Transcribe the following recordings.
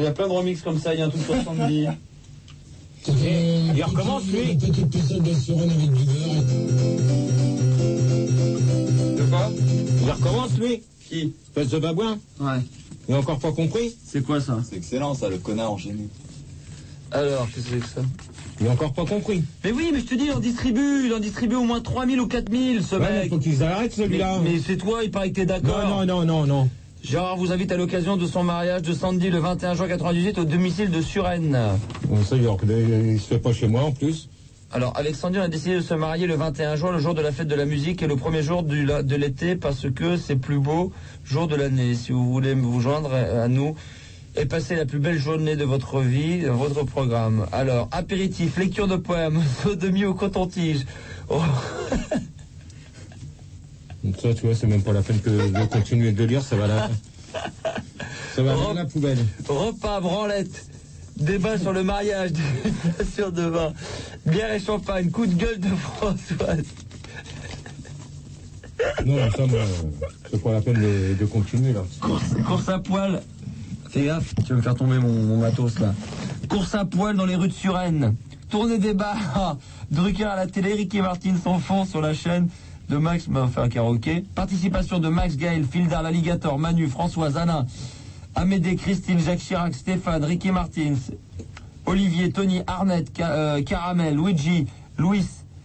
y a plein de remixes comme ça, il y a un tout 70. Il recommence, lui. Petite piscine de Suren avec du beurre. De quoi? Il recommence, lui. Qui? Espèce de babouin. Ouais. Il a encore pas compris. C'est quoi ça? C'est excellent ça, le connard enchaîné. Alors, qu'est-ce que c'est que ça? Il a encore pas compris. Mais oui, mais je te dis, il en distribue au moins 3000 ou 4000, ce Ouais, mec. faut qu'ils arrêtent, celui-là. Mais c'est toi, il paraît que t'es d'accord. Non. Gérard vous invite à l'occasion de son mariage de Sandy le 21 juin 98 au domicile de Suresnes. Bon, ça, il se fait pas chez moi, en plus. Alors, Alexandre a décidé de se marier le 21 juin, le jour de la fête de la musique et le premier jour de l'été, parce que c'est le plus beau jour de l'année. Si vous voulez vous joindre à nous et passer la plus belle journée de votre vie, votre programme. Alors, apéritif, lecture de poèmes, sodomie au coton-tige. Oh. Donc ça, tu vois, c'est même pas la peine de continuer de lire, ça va à la poubelle. Repas, branlette, débat sur le mariage, dégustation de vin, bière et champagne, coup de gueule de Françoise. Non, ça, moi, c'est pas la peine de continuer, là. Course à poil. Fais gaffe, tu vas me faire tomber mon matos, là. Course à poil dans les rues de Suresnes. Tournée des bars. Drucker à la télé, Ricky Martin sans fond sur la chaîne de Max, on fait un karaoké. Participation de Max, Gaël, Fildar, l'Alligator, Manu, Françoise, Anna, Amédée, Christine, Jacques Chirac, Stéphane, Ricky Martins, Olivier, Tony, Arnett, Caramel, Luigi, Louis,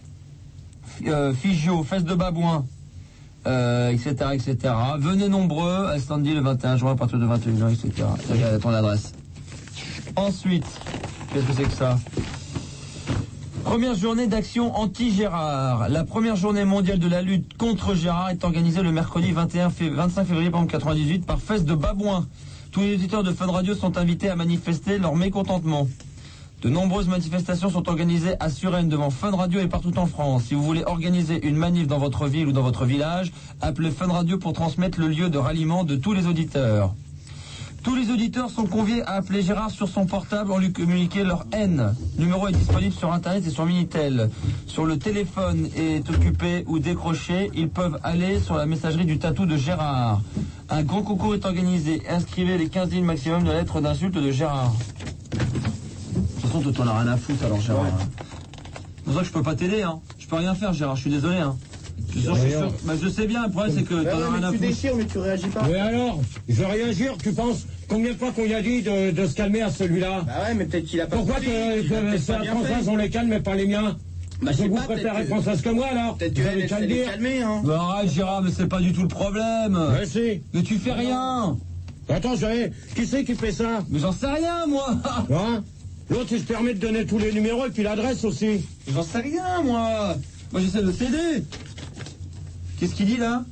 Figio, Fesse de Babouin, etc., etc. Venez nombreux à Sandy le 21 juin à partir de 21h, etc. Regarde ton adresse. Ensuite, qu'est-ce que c'est que ça? Première journée d'action anti-Gérard. La première journée mondiale de la lutte contre Gérard est organisée le mercredi 25 février 1998 par Fesse de Babouin. Tous les auditeurs de Fun Radio sont invités à manifester leur mécontentement. De nombreuses manifestations sont organisées à Suresnes devant Fun Radio et partout en France. Si vous voulez organiser une manif dans votre ville ou dans votre village, appelez Fun Radio pour transmettre le lieu de ralliement de tous les auditeurs. Tous les auditeurs sont conviés à appeler Gérard sur son portable en lui communiquer leur haine. Le numéro est disponible sur Internet et sur Minitel. Sur le téléphone est occupé ou décroché, ils peuvent aller sur la messagerie du tatou de Gérard. Un grand concours est organisé. Inscrivez les 15 lignes maximum de lettres d'insulte de Gérard. De toute façon, t'en as rien à foutre alors, Gérard. Ouais. C'est pour ça que je peux pas t'aider, hein. Je peux rien faire, Gérard, je suis désolé, hein. Je sais bien, le problème c'est que t'en as rien à foutre. Tu déchires, mais tu réagis pas. Mais alors, je vais réagir, tu penses combien de fois qu'on y a dit de se calmer à celui-là? Bah ouais, mais peut-être qu'il a pas. Pourquoi que Françoise on les calme, mais pas les miens? Bah, je sais vous pas, préférez Françoise que moi alors? Peut-être que elle s'est calmée, hein. Bah arrête, Gérard, mais c'est pas du tout le problème. Mais si. Mais tu fais rien. Attends, qui c'est qui fait ça? Mais j'en sais rien, moi. Hein? L'autre, il se permet de donner tous les numéros et puis l'adresse aussi. J'en sais rien, moi. Moi, j'essaie de t'aider. Qu'est-ce qu'il dit, là?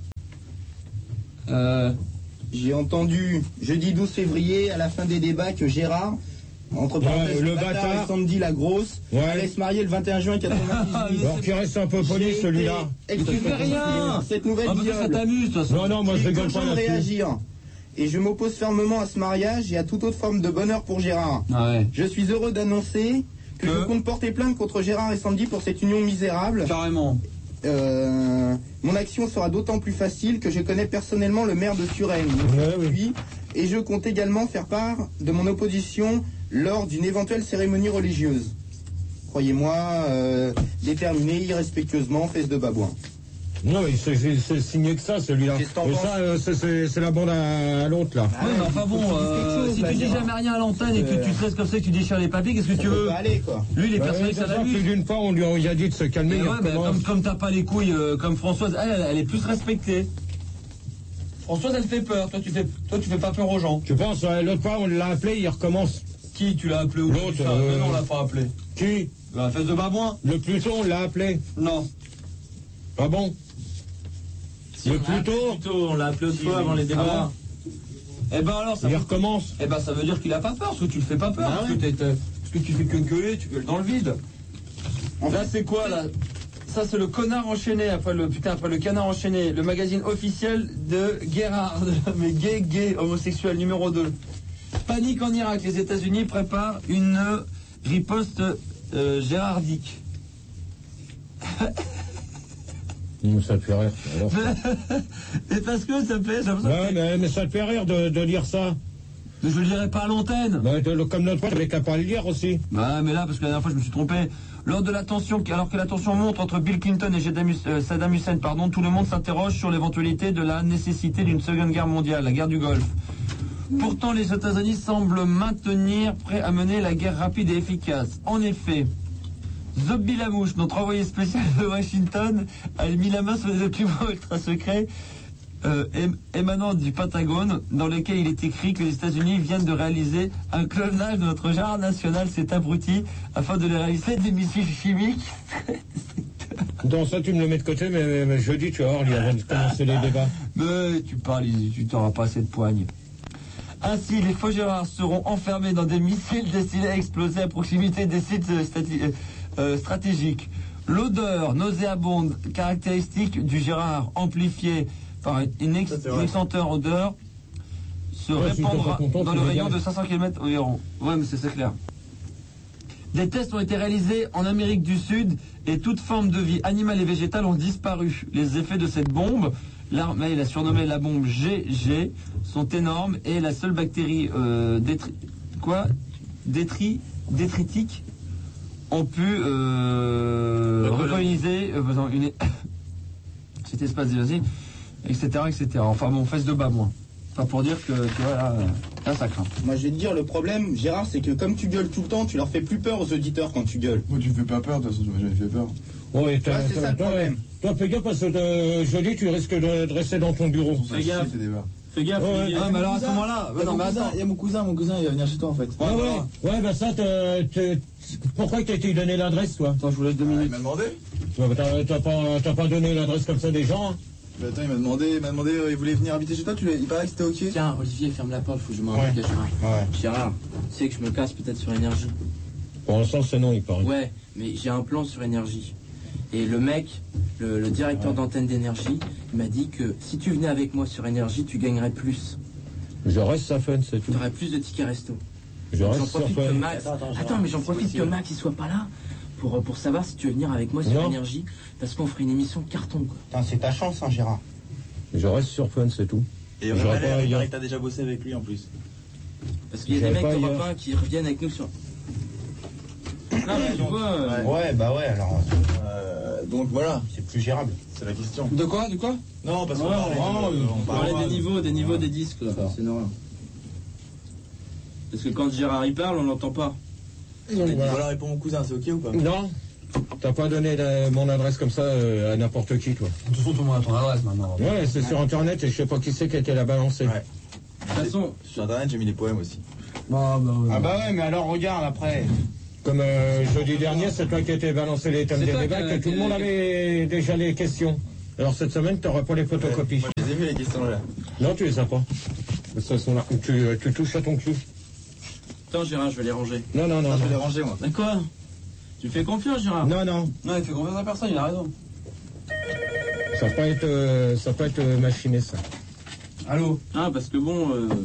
J'ai entendu jeudi 12 février, à la fin des débats, que Gérard, entre parenthèses, le bâtard et Sandy la grosse, allait se marier le 21 juin 98. Alors qu'il reste un peu poli, celui-là. Mais tu fais rien. Cette nouvelle ça t'amuse, de toute façon. Non, moi je rigole pas là-dessus. Réagir. Et je m'oppose fermement à ce mariage et à toute autre forme de bonheur pour Gérard. Ah ouais. Je suis heureux d'annoncer que je compte porter plainte contre Gérard et Sandy pour cette union misérable. Carrément. Mon action sera d'autant plus facile que je connais personnellement le maire de Suresnes, oui. Et je compte également faire part de mon opposition lors d'une éventuelle cérémonie religieuse. Croyez-moi, déterminé irrespectueusement, Fesse de Babouin. Non, c'est signé que ça, celui-là. Et ça, c'est la bande à l'autre, là. Oui, mais enfin bon, si tu dis jamais rien à l'antenne et que tu te laisses comme ça et que tu déchires les papiers, qu'est-ce que tu veux? Aller, quoi. Lui, il est persuadé que ça l'amuse. Plus d'une fois, on lui a dit de se calmer. Comme t'as pas les couilles comme Françoise, elle est plus respectée. Françoise, elle fait peur. Toi, tu fais pas peur aux gens. Tu penses, l'autre fois, on l'a appelé, il recommence. Qui tu l'as appelé ou l'autre? Non, on l'a pas appelé. Qui? La Fesse de Babouin. Le Pluton, on l'a appelé. Non. Ah bon? Le Pluton, on l'a appelé autrefois avant les débats. Eh ben alors, il recommence. Eh ben ça veut dire qu'il a pas peur, parce que tu le fais pas peur, parce que tu fais que gueuler, tu gueules dans le vide. Là c'est quoi là? Ça c'est le connard enchaîné, après le canard enchaîné, le magazine officiel de Gérard, mais gay, homosexuel numéro 2. Panique en Irak, les États-Unis préparent une riposte gérardique. Ça te fait rire. Et parce que ça fait... Ouais, mais ça te fait rire de lire ça. Mais je le lirai pas à l'antenne. Bah, comme notre pote, t'avais qu'à pas le lire aussi. Bah, mais là, parce que la dernière fois, je me suis trompé. Lors de la tension, alors que la tension monte entre Bill Clinton et Saddam Hussein, tout le monde s'interroge sur l'éventualité de la nécessité d'une seconde guerre mondiale, la guerre du Golfe. Pourtant, les États-Unis semblent maintenir prêts à mener la guerre rapide et efficace. En effet, Zobby Lamouche, notre envoyé spécial de Washington, a mis la main sur les documents ultra secrets émanant du Pentagone, dans lesquels il est écrit que les États-Unis viennent de réaliser un clonage de notre genre national, cet abruti, afin de les réaliser des missiles chimiques. Dans ça, tu me le mets de côté, mais jeudi, tu vas voir, avant de commencer les débats. Mais tu parles, tu t'auras pas assez de poigne. Ainsi, les faux Gérards seront enfermés dans des missiles destinés à exploser à proximité des sites stratégiques. L'odeur nauséabonde caractéristique du Gérard, amplifiée par une senteur odeur, se répandra dans le rayon de 500 km environ. Ouais, mais c'est clair. Des tests ont été réalisés en Amérique du Sud et toute forme de vie animale et végétale ont disparu. Les effets de cette bombe, l'armée l'a surnommée la bombe GG, sont énormes et la seule bactérie détritique ont pu recoloniser cet espace d'érosine, etc., etc. Enfin bon, fesse de bas, moi. Pas pour dire que, tu vois, là, ça craint. Moi, je vais te dire, le problème, Gérard, c'est que comme tu gueules tout le temps, tu leur fais plus peur aux auditeurs quand tu gueules. Moi, tu me fais pas peur, de toute façon, tu m'as jamais fait peur. Ouais, c'est ça le problème. Toi, fais gaffe, parce que jeudi, tu risques de rester dans ton bureau. Fais gaffe. Fais gaffe. Ouais. Ah, mais alors à ce moment-là, non, mais attends. Il y a mon cousin, il va venir chez toi en fait. Ouais, bah ça, pourquoi t'as été donné l'adresse, toi? Attends, je vous laisse 2 minutes. Il m'a demandé. T'as pas donné l'adresse comme ça des gens, hein? Mais attends, il m'a demandé, il voulait venir habiter chez toi, il paraît que c'était ok. Tiens, Olivier, ferme la porte, faut que je m'en occupe à Gérard. Ouais. Gérard, tu sais que je me casse peut-être sur énergie. Pour l'instant, c'est non, il paraît. Ouais, mais j'ai un plan sur énergie. Et le mec, le directeur d'antenne d'énergie, il m'a dit que si tu venais avec moi sur énergie, tu gagnerais plus. Je reste ça fun, c'est tout. Tu aurais plus de tickets resto. Je J'en reste sur profite que fun. Max. Attends, mais j'en profite que Max il soit pas là pour savoir si tu veux venir avec moi sur Non. énergie, parce qu'on ferait une émission carton quoi. Putain, c'est ta chance, hein, Gérard. Je reste sur fun, c'est tout. Et J'aurais pas il ailleurs. paraît que t'as déjà bossé avec lui en plus. Parce qu'il y a des J'avais mecs pas d'Europe ailleurs. 1 qui reviennent avec nous sur. Non, mais tu vois. Ouais, bah ouais, alors, Donc voilà, c'est plus gérable. c'est la question. De quoi? Non, parce qu'on Ouais, on on parlait parle des niveaux des disques là, c'est normal. Parce que quand Gérard y parle, on l'entend pas. Voilà, réponds mon cousin, c'est ok ou pas? Non, t'as pas donné mon adresse comme ça à n'importe qui, toi. De toute façon, tout le monde a ton adresse maintenant. Ouais, c'est sur internet et je sais pas qui c'est qui a été la balancer. Ouais. De toute façon, Sur internet, j'ai mis les poèmes aussi. Bah ouais. Ah bah ouais, mais alors regarde après. Comme jeudi dernier, c'est toi qui as été balancé les thèmes C'est des toi débats, qui que tout le monde avait déjà les questions. Alors cette semaine, t'auras pas les photocopies. Moi, je les ai vus les questions là. Non, tu les as pas. De toute façon, là, tu touches à ton cul. attends Gérard, je vais les ranger. Non, non, non. Je vais les Non, ranger moi. D'accord. Tu fais confiance Gérard? non. non. Non, il fait confiance à personne, il a raison. Ça va pas être machiné, ça. Allô? Ah, parce que bon.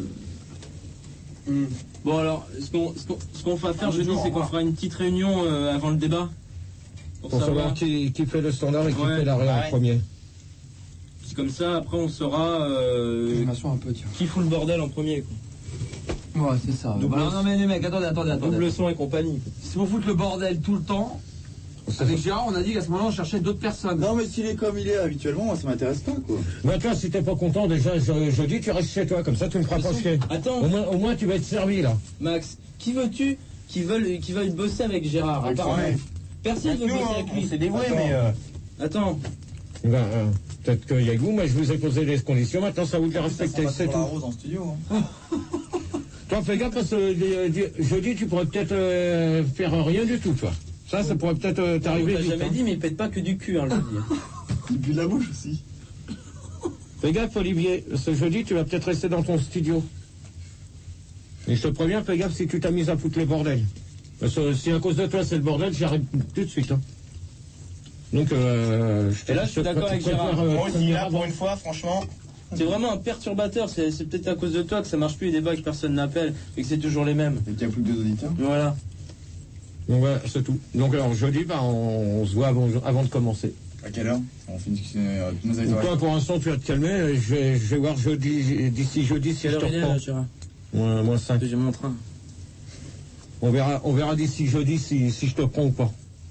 Bon alors, ce qu'on va faire jeudi, c'est qu'on fera une petite réunion avant le débat. Pour savoir qui fait le standard et qui Ouais. fait l'arrêt en Ouais. premier. Puis comme ça, après on saura Animation un peu, tiens. qui fout le bordel en premier. Quoi. Ouais, c'est ça. Bah, non, mais les mecs, attendez. Double son et compagnie. Si vous foutez le bordel tout le temps, avec Gérard, on a dit qu'à ce moment-là, on cherchait d'autres personnes. Non, mais s'il est comme il est habituellement, moi ça m'intéresse pas quoi. Mais toi, si t'es pas content, déjà, jeudi, tu restes chez toi. Comme ça, tu me feras pas chier. Attends, Au moins, tu vas être servi, là. Max, qui veux-tu qui veulent bosser avec Gérard apparemment. Ouais. Personne veut bosser avec lui. C'est dévoué, Attends. mais Attends, Ben, peut-être qu'il y a que vous, mais je vous ai posé les conditions. Maintenant, ça vous de les respecter, c'est la tout. rose en studio. Hein. Toi, fais gaffe, parce que jeudi, tu pourrais peut-être faire rien du tout, toi. Ça pourrait peut-être on t'arriver t'a vite. jamais hein. dit, mais il pète pas que du cul, hein, je veux dire. Il pue de la bouche aussi. Fais gaffe, Olivier. Ce jeudi, tu vas peut-être rester dans ton studio. Et je te préviens, fais gaffe si tu t'amuses à foutre le bordel. Parce que si à cause de toi c'est le bordel, j'arrête tout de suite. Hein. Donc, Et là, je suis d'accord avec Gérard. moi aussi, là, pour une fois, franchement. C'est vraiment un perturbateur, c'est peut-être à cause de toi que ça marche plus les débats, que personne n'appelle, et que c'est toujours les mêmes. Et qu'il n'y a plus que 2 auditeurs. Voilà. Donc voilà, c'est tout. Donc alors jeudi, on se voit avant de commencer. À quelle heure? On finit nos Donc toi, pour l'instant, tu vas te calmer. Je vais voir d'ici jeudi si Quelle je heure te il est reprends. là, Gérard? Moins 5. J'ai mon train. On verra d'ici jeudi si je te prends ou pas.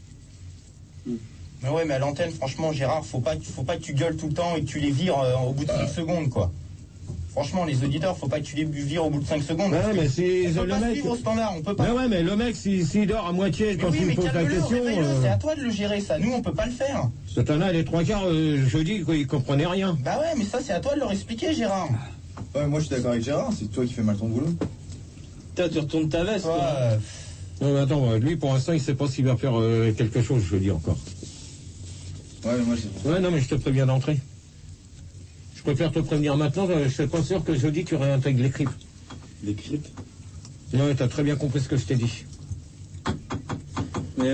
Mais ouais, mais à l'antenne, franchement, Gérard, faut pas que tu gueules tout le temps et que tu les vires au bout de 5 secondes, quoi. Franchement, les auditeurs, faut pas que tu les vires au bout de 5 secondes. Ouais, mais si on peut le pas mec. suivre au standard, on peut pas. Mais ouais, mais le mec, s'il dort à moitié quand tu lui poses la question. C'est à toi de le gérer, ça. Nous, on peut pas le faire. Cette année, les 3/4, jeudi, quoi, il comprenait rien. Bah ouais, mais ça, c'est à toi de leur expliquer, Gérard. Ouais, moi je suis d'accord avec Gérard, c'est toi qui fais mal ton boulot. Putain, tu retournes ta veste, toi. Non, mais attends, lui, pour l'instant, il sait pas s'il va faire quelque chose, je dis encore. Ouais, mais moi c'est. Ouais, non, mais je te préviens d'entrée. Je préfère te prévenir maintenant, je suis pas sûr que jeudi, tu réintègres les clips. Les clips? Non, mais t'as très bien compris ce que je t'ai dit. Mais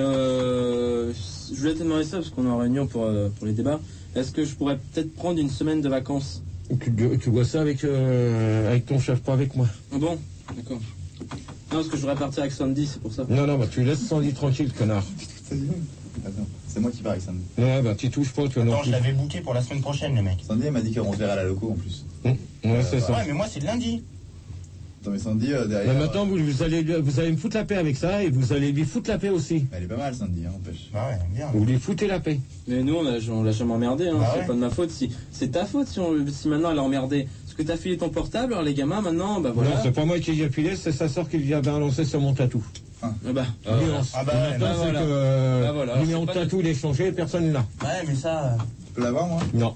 je voulais te demander ça parce qu'on est en réunion pour les débats. Est-ce que je pourrais peut-être prendre une semaine de vacances? Tu vois ça avec ton chef, pas avec moi. Ah bon? D'accord. Non, parce que je voudrais partir avec Sandy, c'est pour ça. Non, bah tu laisses Sandy tranquille, connard. Attends, c'est moi qui pars avec Sandy. Ouais, bah tu touches pas, toi non Attends, plus. je l'avais booké pour la semaine prochaine, le mec. Sandy elle m'a dit qu'on se verrait à la loco en plus. Ouais, c'est ça. Ouais, mais moi, c'est le lundi. Attends, mais Sandy derrière. Mais maintenant, vous allez me foutre la paix avec ça et vous allez lui foutre la paix aussi. Elle est pas mal, Sandy, hein, n'empêche. Bah ouais, bien. Vous lui foutez la paix. Mais nous, on l'a jamais emmerdé, hein. Bah C'est ouais. pas de ma faute. C'est ta faute si maintenant elle a emmerdé. Parce que t'as filé ton portable, alors les gamins, maintenant, bah voilà. Non, c'est pas moi qui lui ai filé, c'est sa soeur qui lui a balancé sur mon tatou. Ah bah. Nuance. Ah bah Et ouais, maintenant, bah c'est voilà. que Bah voilà. le numéro de C'est pas tatou, il est changé, personne là. Ouais, mais ça. Tu peux l'avoir, moi? Non.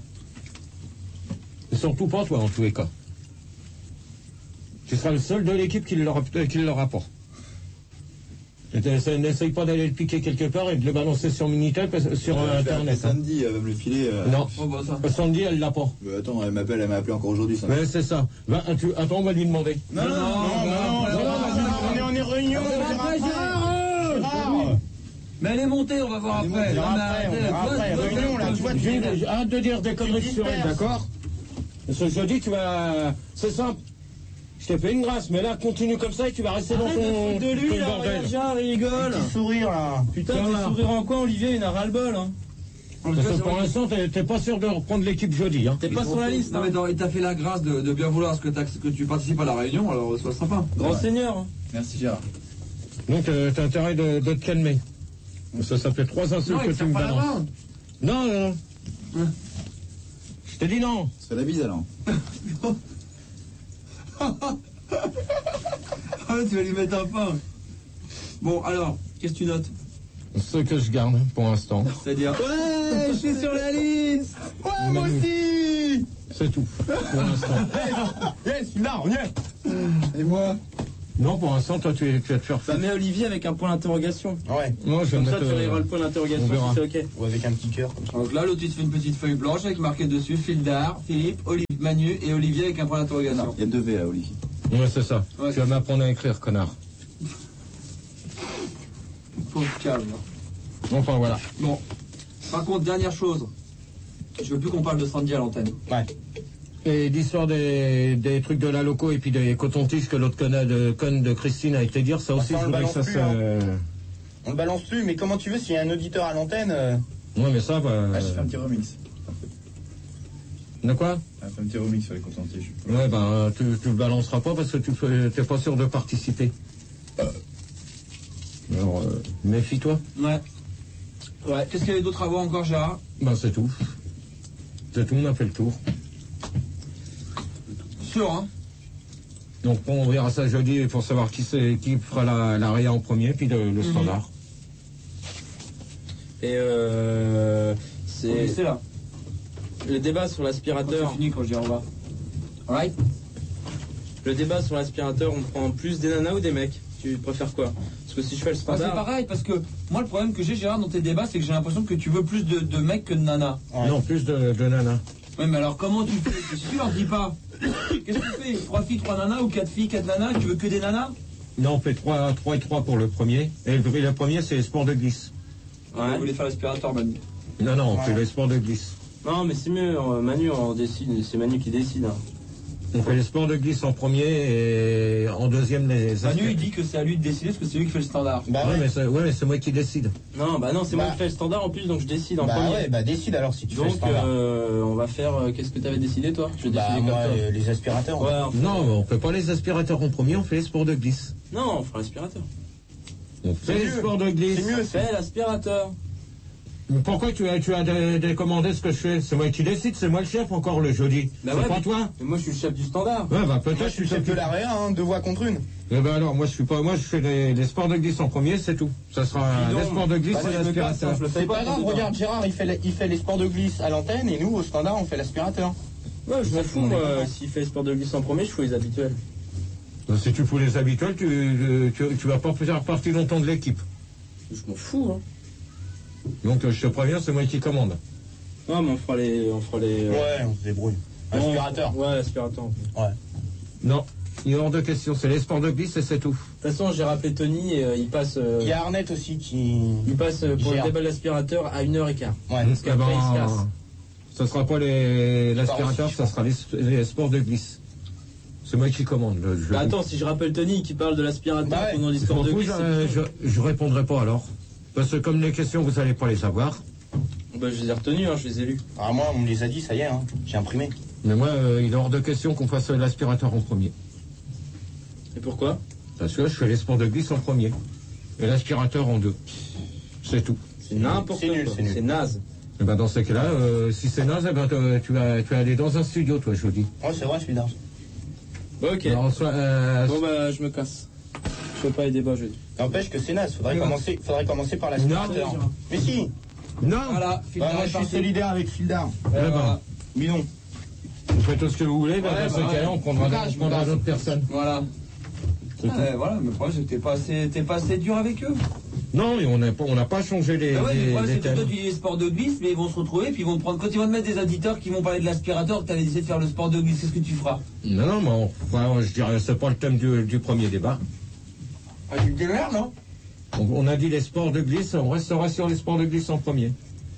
Et surtout pas toi, en tous les cas. Tu seras le seul de l'équipe qui l'aura pas. N'essaye pas d'aller le piquer quelque part et de le balancer sur Minitel, sur Internet. Hein. Sandy, elle va me le filer. Non. Oh, bah, ça. Sandy, elle l'a pas. Attends, elle m'a appelé encore aujourd'hui, Sandy. Ouais, c'est ça. Attends, on va lui demander. Non, on est en réunion. Gérard. Mais elle est montée, on va voir après. On verra après, réunion, là, tu vois, Arrête de dire des conneries sur elle, disperses. d'accord? Ce jeudi, tu vas... C'est simple. Je t'ai fait une grâce, mais là, continue comme ça et tu vas rester dans ton bordel. il rigole. Petit sourire, là. Putain, Tiens, t'es là. sourire en quoi, Olivier? Il a ras-le-bol, hein. Parce que pour l'instant, t'es pas sûr de reprendre l'équipe jeudi, hein. T'es pas sur la liste, Non, hein. mais attends, il t'a fait la grâce de bien vouloir que tu participes à la réunion, alors sois sympa. Grand seigneur, hein. Merci, Gérard. Donc, t'as intérêt de te calmer. Ça fait 3 insultes que tu me balances. Non. Je t'ai dit non. Se fait la bise, alors. Ah, tu vas lui mettre un pain. Bon, alors, qu'est-ce que tu notes? Ce que je garde pour l'instant. C'est-à-dire. Ouais, je suis sur la liste. Ouais, moi aussi. C'est tout. Pour l'instant. Yes, là, on y est. Et moi? Non, pour l'instant, toi, tu vas te faire Ça foutre. met Olivier avec un point d'interrogation. Ouais, Moi, je vais Comme mettre, ça, tu verras le point d'interrogation on verra. si c'est ok. ou avec un petit cœur. Comme ça. Donc là, l'autre, il te fait une petite feuille blanche avec marqué dessus Fildar, Philippe, Manu et Olivier avec un point d'interrogation. Il y a 2 V là, Olivier. Ouais, c'est ça. Ouais, Tu vas m'apprendre à écrire, connard. Pauvre calme. Enfin, voilà. Bon. Par contre, dernière chose. Je veux plus qu'on parle de Sandy à l'antenne. Ouais. Et l'histoire des trucs de la loco et puis des cotons-tiges que l'autre conne de Christine a été dire, ça aussi, ça, je on le voudrais que ça balance se... On le balance plus, mais comment tu veux, s'il y a un auditeur à l'antenne. Ouais, mais ça, bah... Ah, je fais un petit remix. De quoi? Je fais un petit remix sur les contentieux. Ouais, ben, tu le balanceras pas parce que t'es pas sûr de participer. Alors, méfie-toi. Ouais. Ouais. Qu'est-ce qu'il y avait d'autre à voir encore, Gérard? Ben, c'est tout. C'est tout, on a fait le tour. Sûr, hein? Donc, bon, on verra ça jeudi pour savoir qui fera la réa en premier, puis le standard. Et C'est là. le débat sur C'est l'aspirateur. fini quand je dis au revoir. Alright? Le débat sur l'aspirateur, on prend plus des nanas ou des mecs? Tu préfères quoi? Parce que si je fais le Bah, standard. c'est pareil, parce que moi, le problème que j'ai, Gérard, dans tes débats, c'est que j'ai l'impression que tu veux plus de mecs que de nanas. Ouais. Non, plus de nana. Ouais, mais alors comment tu fais? Parce que si tu leur dis pas, qu'est-ce que tu fais? 3 filles, 3 nanas ou 4 filles, 4 nanas? Tu veux que des nanas? Non, on fait 3 et 3 pour le premier. Et le premier, c'est sport de glisse. Ouais. Vous voulez faire l'aspirateur, Manu? Non, on fait le sport de glisse. Non, mais c'est mieux, Manu, on décide, c'est Manu qui décide. Hein. On fait les sports de glisse en premier et en deuxième les... Manu, il dit que c'est à lui de décider parce que c'est lui qui fait le standard. Bah Ouais, ouais. mais c'est moi qui décide. Non, c'est moi qui fais le standard en plus, donc je décide en Bah premier. ouais, bah décide alors si tu fais le Donc, standard. on va faire. Qu'est-ce que t'avais décidé, toi? Je vais Bah décider moi, comme toi. les aspirateurs. Ouais, on fait- Non, on fait pas les aspirateurs en premier, on fait les sports de glisse. Non, on fera l'aspirateur. On fait les mieux. sports de glisse. C'est mieux, Fais l'aspirateur. Mais pourquoi tu as décommandé ce que je fais? C'est moi qui décide, c'est moi le chef encore le jeudi. Bah c'est ouais, pas mais- toi? Mais moi, je suis le chef du standard. Ouais, bah Moi, peut-être je suis chef de l'AREA, hein, 2 voix contre 1. Eh ben alors, moi je suis pas, moi je fais les sports de glisse en premier, c'est tout. Ça sera Dis donc. les sports de glisse Bah, et moi, je me casse, l'aspirateur. hein, je le fais C'est pas grave, pour toi. regarde Gérard, il fait les sports de glisse à l'antenne et nous au standard on fait l'aspirateur. Ouais, je m'en fous, moi. S'il fait sport de glisse en premier, je fais les habituels. Si tu fous les habituels, tu vas pas faire partie longtemps de l'équipe. Je m'en fous, hein. Donc je te préviens, c'est moi qui commande. Non, mais on fera les. Ouais, on se débrouille. Aspirateur. Ouais, l'aspirateur. De Ouais. Non, il est hors de question, c'est les sports de glisse et c'est tout. toute façon, j'ai rappelé Tony et il passe. Il y a Arnett aussi qui. Il passe pour le gère. débat de l'aspirateur à 1h15. Ouais. Parce qu'après, il se casse. Ça sera pas l'aspirateur, ça sera les sports de glisse. C'est moi qui commande. Bah attends, si je rappelle Tony qui parle de l'aspirateur Bah ouais. pendant les Je sports m'en de fous, glisse, c'est bizarre. je répondrai pas alors. Parce que comme les questions, vous allez pas les savoir. Bah, je les ai retenus, hein, je les ai lus. Ah moi on me les a dit, ça y est, hein. J'ai imprimé. Mais moi, il est hors de question qu'on fasse l'aspirateur en premier. Et pourquoi? Parce que je fais les sports de glisse en premier. Et l'aspirateur en 2. C'est tout. C'est n'importe C'est nul, quoi. c'est nul. C'est naze. Et ben dans ces cas-là, si c'est naze, eh ben, tu vas aller dans un studio, toi, je vous dis. Ouais, c'est vrai, je suis d'argent. Bah, ok. Alors, Bon, bah, je me casse. Je fais pas les débats jeudi. N'empêche que c'est naze, faudrait commencer par Non, l'aspirateur. non. Mais si. non, Voilà, Bah, moi je suis solidaire avec Fildar. Eh ben, Voilà. Bidon. vous faites tout ce que vous voulez, ben, Ouais, dans ces bah, cas-là, ouais. on prendra d'autres personnes. Voilà. Voilà, mais le problème c'est que t'es pas assez dur avec eux. Non, mais on n'a pas changé les, Ah ouais, mais le problème les c'est que toi thèmes. tu dis les sports de glisse, mais ils vont se retrouver, puis ils vont te prendre. Quand ils vont te mettre des auditeurs qui vont parler de l'aspirateur, que t'avais décidé de faire le sport de glisse, qu'est-ce que tu feras? Non, mais je dirais, c'est pas le thème du premier débat. Ah, tu me l'air, non? On a dit les sports de glisse, on restera sur les sports de glisse en premier.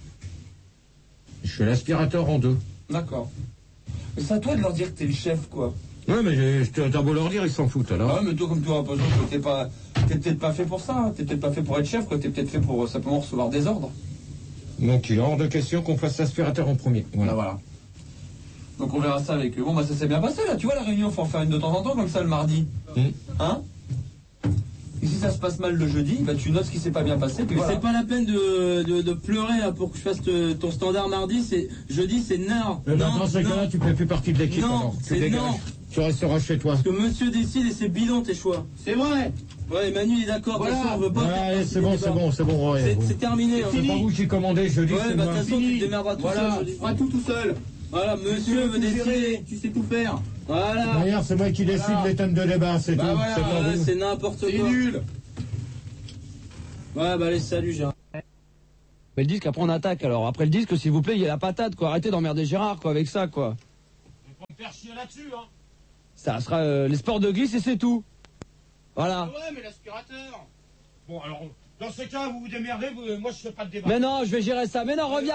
Je fais l'aspirateur en 2. D'accord. Mais c'est à toi de leur dire que t'es le chef, quoi. Ouais, mais t'as beau leur dire, ils s'en foutent alors. Ah ouais, mais toi, comme tu reposes, t'es peut-être pas fait pour ça, hein. T'es peut-être pas fait pour être chef, quoi. T'es peut-être fait pour simplement recevoir des ordres. Donc il est hors de question qu'on fasse l'aspirateur en premier. Voilà. Voilà. Donc on verra ça avec eux. Bon, bah ça s'est bien passé là. Tu vois, la réunion, faut en faire une de temps en temps, comme ça, le mardi. Hein? Et si ça se passe mal le jeudi, bah tu notes ce qui s'est pas bien passé, puis Mais voilà. c'est pas la peine de pleurer là, pour que je fasse ton standard mardi. Jeudi, c'est non. Mais dans ce cas-là, tu fais plus partie de l'équipe. Non, alors. Tu c'est dégages. non. Tu resteras chez toi. Parce que monsieur décide et c'est bidon tes choix. C'est vrai. Ouais, Manu il est d'accord. Voilà. De toute façon, on veut pas. Ouais, faire allez, partie c'est des bon, débats. c'est bon. Ouais, C'est terminé. hein. C'est pas vous qui commandez, je dis Ouais, c'est bah de moi. toute façon, tu te démerderas tout seul. Voilà, jeudi. tu feras tout seul. Voilà, monsieur veut décider. Tu sais tout faire. Voilà. D'ailleurs, c'est moi qui décide Voilà. les thèmes de débat, c'est Bah tout. voilà, C'est pas Ouais, vous. c'est n'importe C'est quoi. nul. Ouais, bah allez, salut Gérard. Mais le disque, après on attaque alors. Après le disque, s'il vous plaît, il y a la patate quoi. Arrêtez d'emmerder Gérard quoi avec ça quoi. On va me faire chier là-dessus, hein. Ça sera les sports de glisse et c'est tout. Voilà. Ouais, mais l'aspirateur. Bon, alors, dans ce cas, vous vous démerdez, moi je fais pas de débat. Mais non, je vais gérer ça. Mais non, reviens.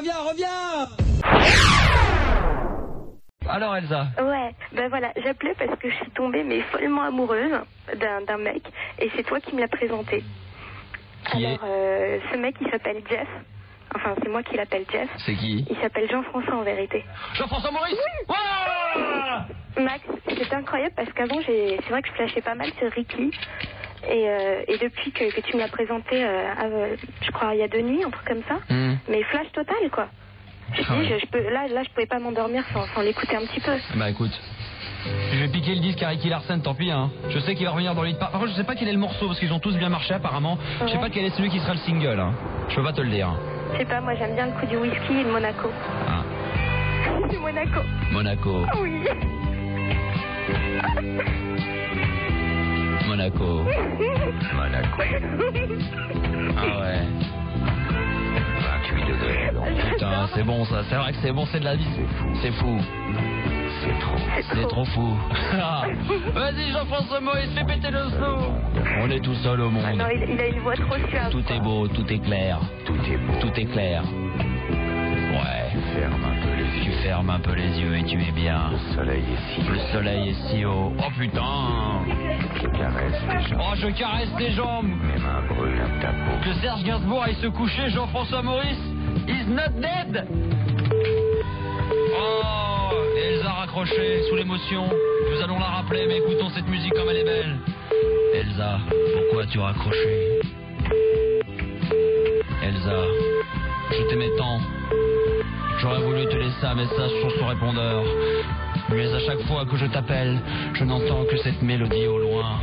Alors Elsa. Ouais, ben voilà, j'appelais parce que je suis tombée mais follement amoureuse d'un mec et c'est toi qui me l'as présenté. Qui Alors, ce mec il s'appelle Jeff. Enfin, c'est moi qui l'appelle Jeff. C'est qui? Il s'appelle Jean-François en vérité. Jean-François Maurice. Max, c'est incroyable parce qu'avant, c'est vrai que je flashais pas mal sur Ricky. Et depuis que tu me l'as présenté, je crois, il y a 2 nuits, un truc comme ça. Mais flash total, quoi. Je dis, je pouvais pas m'endormir sans l'écouter un petit peu. Bah écoute, je vais piquer le disque à Ricky Larsen, tant pis hein. Je sais qu'il va revenir dans le hit. Par contre, je sais pas quel est le morceau parce qu'ils ont tous bien marché apparemment. Je sais pas quel est celui qui sera le single. Hein. Je peux pas te le dire. Je sais pas, moi j'aime bien le coup du whisky et de Monaco. Ah. Du Monaco. Monaco. Oui. Monaco. Ah ouais. 28 degrés. Putain, c'est bon ça. C'est vrai que c'est bon, c'est de la vie. C'est fou. C'est trop fou. Vas-y Jean-François Maurice, fais péter le snow. On est tout seul au monde. Ah non, il a une voix trop suave. Tout est beau, tout est clair. Tout est beau. Tout est clair. Ouais. Tu fermes ferme un peu les yeux et tu es bien. Le soleil est si haut. Le soleil est si haut. Oh putain. Je caresse tes jambes. Oh, je caresse tes jambes. Mes mains brûlent ta peau. Que Serge Gainsbourg aille se coucher, Jean-François Maurice. He's not dead. Oh, Elsa raccrochée sous l'émotion. Nous allons la rappeler, mais écoutons cette musique comme elle est belle. Elsa, pourquoi as-tu raccroché? Elsa, je t'aimais tant. J'aurais voulu te laisser un message sur son répondeur. Mais à chaque fois que je t'appelle, je n'entends que cette mélodie au loin.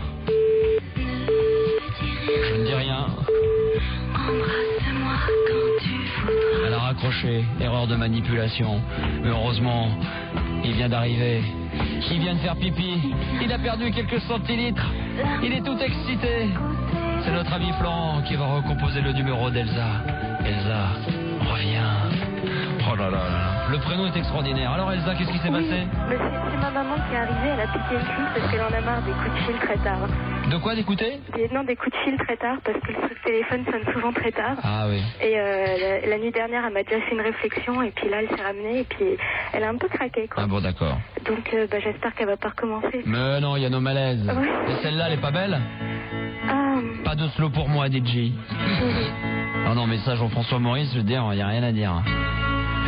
Je ne dis rien. Embrasse-moi quand tu voudras. Elle a raccroché, erreur de manipulation. Mais heureusement, il vient d'arriver. Il vient de faire pipi. Il a perdu quelques centilitres. Il est tout excité. C'est notre ami Florent qui va recomposer le numéro d'Elsa. Elsa, reviens. Oh là là là. Le prénom est extraordinaire. Alors Elsa, qu'est-ce qui s'est passé? C'est ma maman qui est arrivée, elle a piqué une crise parce qu'elle en a marre des coups de fil très tard. De quoi d'écouter? Non, des coups de fil très tard parce que le téléphone sonne souvent très tard. Ah oui. Et la nuit dernière, elle m'a déjà fait une réflexion et puis là, elle s'est ramenée et puis elle a un peu craqué, quoi. Ah bon, d'accord. Donc j'espère qu'elle va pas recommencer. Mais non, il y a nos malaises. Oui. Et celle-là, elle est pas belle? Ah. Pas de slow pour moi, DJ. Ah non, mais ça, Jean-François Maurice, je veux dire, il n'y a rien à dire.